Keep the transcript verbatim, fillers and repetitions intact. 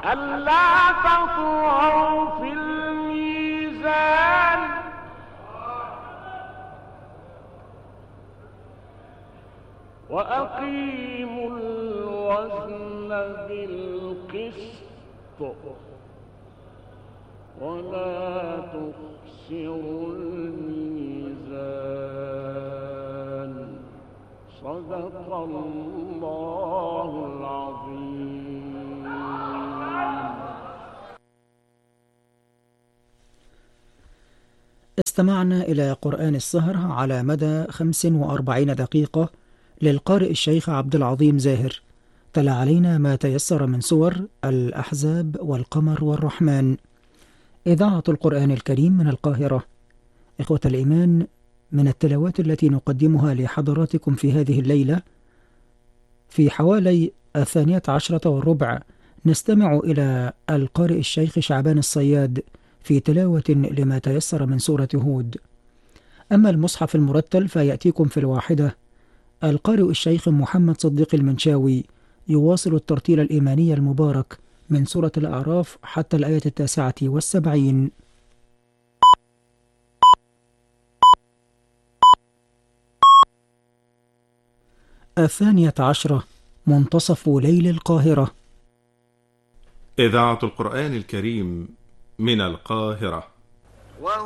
ألا تطغوا في الميزان وأقيموا الوزن بالقسط ولا تخسروا الميزان صدق الله العظيم. استمعنا إلى قرآن السهر على مدى خمس وأربعين دقيقة للقارئ الشيخ عبد العظيم زاهر. تلا علينا ما تيسر من سور الأحزاب والقمر والرحمن. إذاعة القرآن الكريم من القاهرة. إخوة الإيمان، من التلاوات التي نقدمها لحضراتكم في هذه الليلة في حوالي الثانية عشرة والربع نستمع إلى القارئ الشيخ شعبان الصياد في تلاوة لما تيسر من سورة هود. أما المصحف المرتل فيأتيكم في الواحدة. القارئ الشيخ محمد صديق المنشاوي يواصل الترتيل الإيماني المبارك من سورة الأعراف حتى الآية التاسعة والسبعين. الثانية عشرة منتصف ليل القاهرة. إذاعة القرآن الكريم من القاهرة.